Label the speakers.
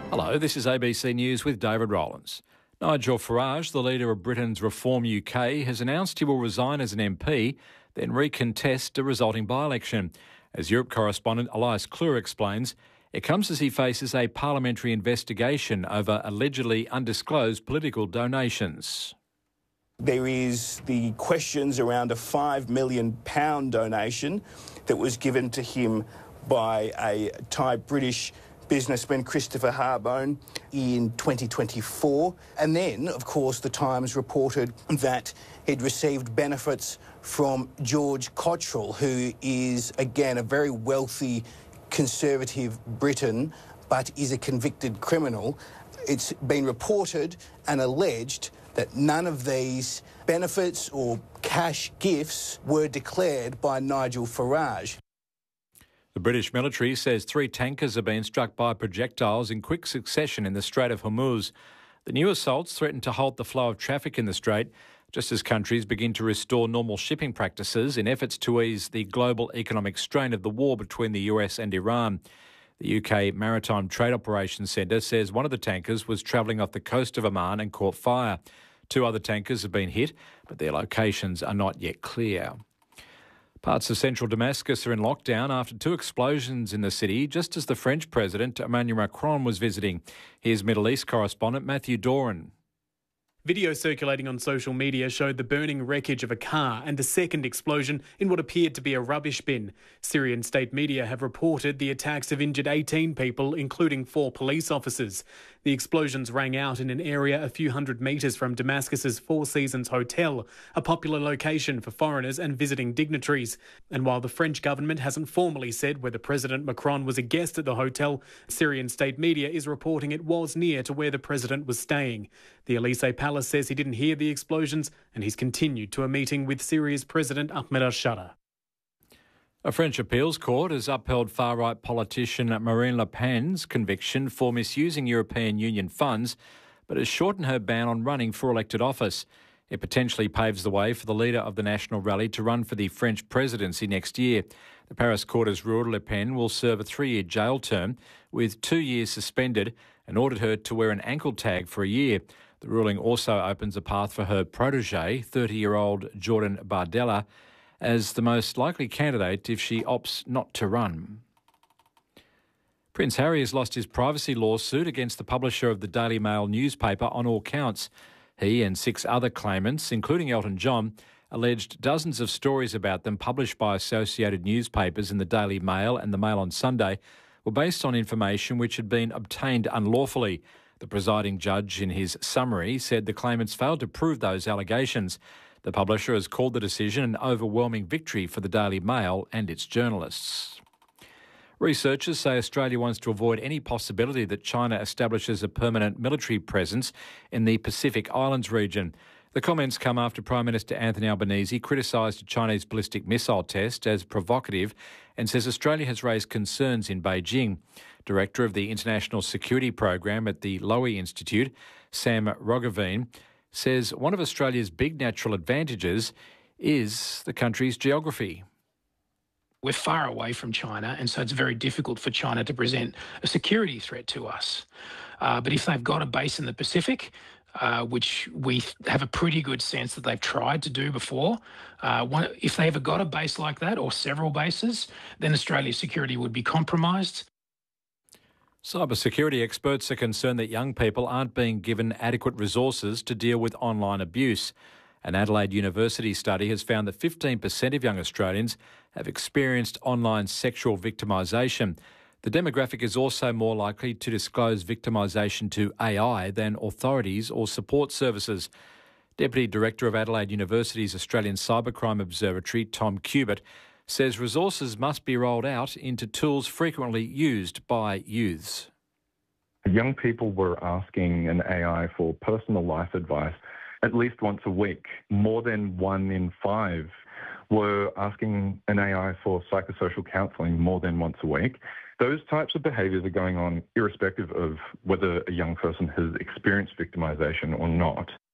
Speaker 1: Hello, this is ABC News with David Rowlands. Nigel Farage, the leader of Britain's Reform UK, has announced he will resign as an MP, then recontest a resulting by-election. As Europe correspondent Elias Clure explains, it comes as he faces a parliamentary investigation over allegedly undisclosed political donations.
Speaker 2: There is the questions around a £5 million donation that was given to him by a Thai-British businessman, Christopher Harbone, in 2024. And then, of course, the Times reported that he'd received benefits from George Cottrell, who is, again, a very wealthy Conservative Briton, but is a convicted criminal. It's been reported and alleged that none of these benefits or cash gifts were declared by Nigel Farage.
Speaker 1: The British military says 3 tankers have been struck by projectiles in quick succession in the Strait of Hormuz. The new assaults threaten to halt the flow of traffic in the strait, just as countries begin to restore normal shipping practices in efforts to ease the global economic strain of the war between the US and Iran. The UK Maritime Trade Operations Centre says one of the tankers was travelling off the coast of Oman and caught fire. 2 other tankers have been hit, but their locations are not yet clear. Parts of central Damascus are in lockdown after 2 explosions in the city, just as the French President Emmanuel Macron was visiting. Here's Middle East correspondent Matthew Doran.
Speaker 3: Video circulating on social media showed the burning wreckage of a car and a second explosion in what appeared to be a rubbish bin. Syrian state media have reported the attacks have injured 18 people, including 4 police officers. The explosions rang out in an area a few hundred metres from Damascus's Four Seasons Hotel, a popular location for foreigners and visiting dignitaries. And while the French government hasn't formally said whether President Macron was a guest at the hotel, Syrian state media is reporting it was near to where the president was staying. The Elysee Palace says he didn't hear the explosions and he's continued to a meeting with Syria's President Ahmed al-Shara.
Speaker 1: A French appeals court has upheld far-right politician Marine Le Pen's conviction for misusing European Union funds, but has shortened her ban on running for elected office. It potentially paves the way for the leader of the National Rally to run for the French presidency next year. The Paris court has ruled Le Pen will serve a 3-year jail term, with 2 years suspended, and ordered her to wear an ankle tag for a year. The ruling also opens a path for her protégé, 30-year-old Jordan Bardella, as the most likely candidate if she opts not to run. Prince Harry has lost his privacy lawsuit against the publisher of the Daily Mail newspaper on all counts. He and 6 other claimants, including Elton John, alleged dozens of stories about them published by associated newspapers in the Daily Mail and the Mail on Sunday were based on information which had been obtained unlawfully. The presiding judge, in his summary, said the claimants failed to prove those allegations. The publisher has called the decision an overwhelming victory for the Daily Mail and its journalists. Researchers say Australia wants to avoid any possibility that China establishes a permanent military presence in the Pacific Islands region. The comments come after Prime Minister Anthony Albanese criticised a Chinese ballistic missile test as provocative and says Australia has raised concerns in Beijing. Director of the International Security Program at the Lowy Institute, Sam Roggeveen, says one of Australia's big natural advantages is the country's geography.
Speaker 4: We're far away from China, and so it's very difficult for China to present a security threat to us. But if they've got a base in the Pacific, which we have a pretty good sense that they've tried to do before, if they ever got a base like that or several bases, then Australia's security would be compromised.
Speaker 1: Cybersecurity experts are concerned that young people aren't being given adequate resources to deal with online abuse. An Adelaide University study has found that 15% of young Australians have experienced online sexual victimisation. The demographic is also more likely to disclose victimisation to AI than authorities or support services. Deputy Director of Adelaide University's Australian Cybercrime Observatory, Tom Cubitt, says resources must be rolled out into tools frequently used by youths.
Speaker 5: Young people were asking an AI for personal life advice at least once a week. More than 1 in 5 were asking an AI for psychosocial counselling more than once a week. Those types of behaviours are going on irrespective of whether a young person has experienced victimisation or not.